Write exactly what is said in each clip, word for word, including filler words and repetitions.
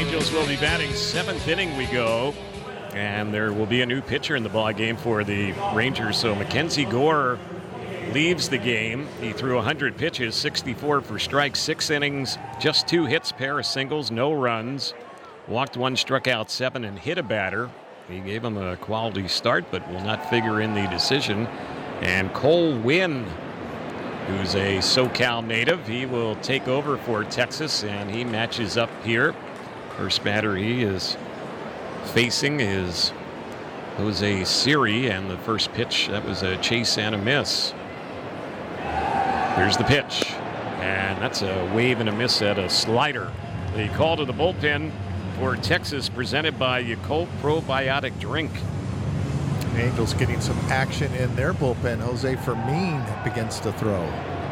Angels will be batting seventh inning we go. And there will be a new pitcher in the ball game for the Rangers. So Mackenzie Gore leaves the game. He threw one hundred pitches, sixty-four for strikes, six innings, just two hits, pair of singles, no runs. Walked one, struck out seven, and hit a batter. He gave him a quality start, but will not figure in the decision. And Cole Winn, who's a SoCal native, he will take over for Texas, and he matches up here. First batter he is facing is Jose Siri, and the first pitch, that was a chase and a miss. Here's the pitch, and that's a wave and a miss at a slider. The call to the bullpen for Texas, presented by Yakult Probiotic Drink. The Angels getting some action in their bullpen. Jose Fermin begins to throw.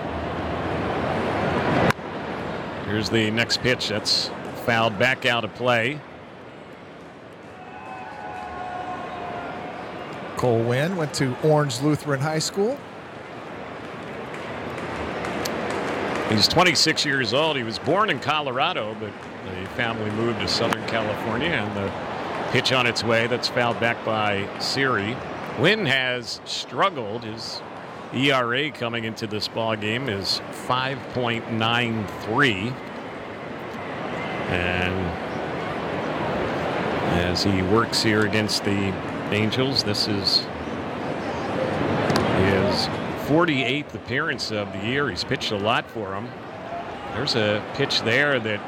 Here's the next pitch. That's fouled back out of play. Cole Winn went to Orange Lutheran High School. He's twenty-six years old. He was born in Colorado, but the family moved to Southern California, and the pitch on its way that's fouled back by Siri. Winn has struggled. His E R A coming into this ball game is five point nine three. And as he works here against the Angels, this is his forty-eighth appearance of the year. He's pitched a lot for them. There's a pitch there that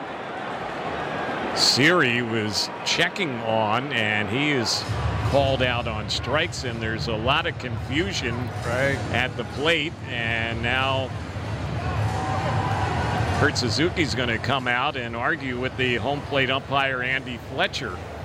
Siri was checking on, and he is called out on strikes, and there's a lot of confusion right at the plate. And now Kurt Suzuki's going to come out and argue with the home plate umpire, Andy Fletcher.